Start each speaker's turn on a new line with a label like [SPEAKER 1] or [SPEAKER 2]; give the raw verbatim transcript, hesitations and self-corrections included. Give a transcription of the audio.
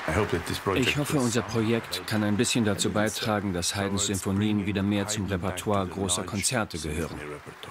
[SPEAKER 1] Ich hoffe, unser Projekt kann ein bisschen dazu beitragen, dass Haydns Sinfonien wieder mehr zum Repertoire großer Konzerte gehören.